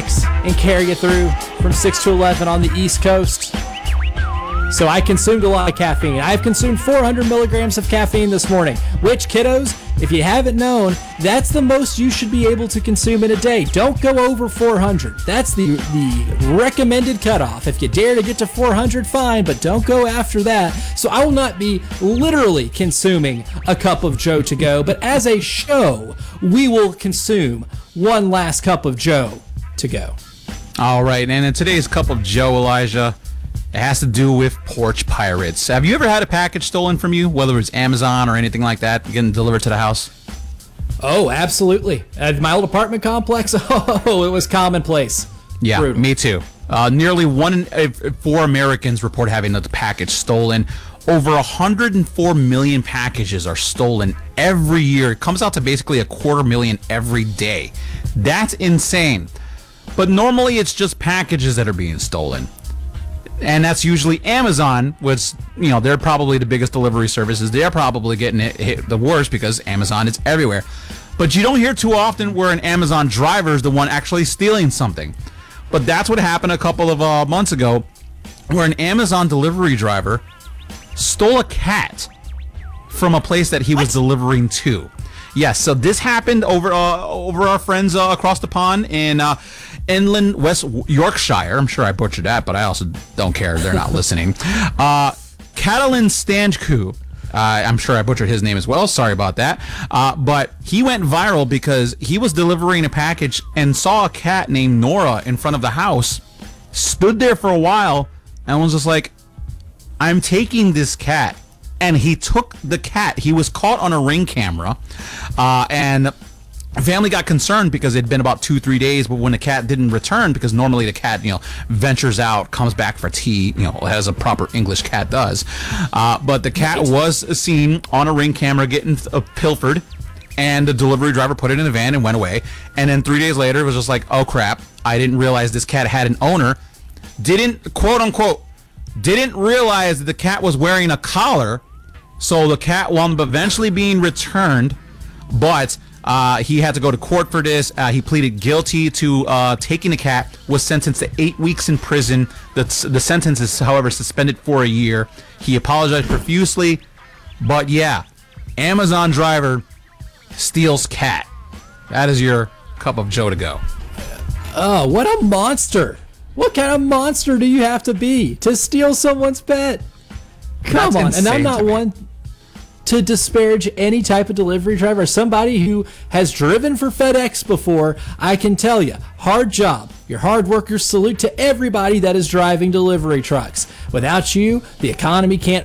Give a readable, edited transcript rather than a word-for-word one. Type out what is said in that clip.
6 and carry you through from 6 to 11 on the East Coast. So I consumed a lot of caffeine. I've consumed 400 milligrams of caffeine this morning, which, kiddos, if you haven't known, that's the most you should be able to consume in a day. Don't go over 400. That's the recommended cutoff. If you dare to get to 400, fine, but don't go after that. So I will not be literally consuming a cup of Joe to go, but as a show, we will consume one last cup of Joe to go. All right, and in today's cup of Joe, Elijah, it has to do with porch pirates. Have you ever had a package stolen from you, whether it's Amazon or anything like that, getting delivered to the house? Oh, absolutely. At my old apartment complex, it was commonplace. Yeah, Brutal. Me too. Nearly 1 in 4 Americans report having a package stolen. Over 104 million packages are stolen every year. It comes out to basically 250,000 every day. That's insane. But normally it's just packages that are being stolen. And that's usually Amazon, which, they're probably the biggest delivery services. They're probably getting hit the worst because Amazon is everywhere. But you don't hear too often where an Amazon driver is the one actually stealing something. But that's what happened a couple of months ago, where an Amazon delivery driver stole a cat from a place that he was delivering to. Yes, so this happened over our friends across the pond in Inland West Yorkshire. I'm sure I butchered that, but I also don't care. They're not listening. Catalin Stanjku. I'm sure I butchered his name as well. Sorry about that. But he went viral because he was delivering a package and saw a cat named Nora in front of the house, stood there for a while, and was just like, I'm taking this cat. And he took the cat. He was caught on a Ring camera, and the family got concerned because it had been about 2-3 days. But when the cat didn't return, because normally the cat, ventures out, comes back for tea, as a proper English cat does. But the cat was seen on a Ring camera getting pilfered, and the delivery driver put it in the van and went away. And then 3 days later, it was just like, oh crap! I didn't realize this cat had an owner. Didn't quote unquote didn't realize that the cat was wearing a collar. So the cat wound up eventually being returned, but he had to go to court for this. He pleaded guilty to taking the cat, was sentenced to 8 weeks in prison. The sentence is, however, suspended for a year. He apologized profusely, but yeah, Amazon driver steals cat. That is your cup of Joe to go. Oh, what a monster. What kind of monster do you have to be to steal someone's pet? Come on, and I'm not one to disparage any type of delivery driver. Somebody who has driven for FedEx before, I can tell you, hard job. You're hard workers. Salute to everybody that is driving delivery trucks. Without you, the economy can't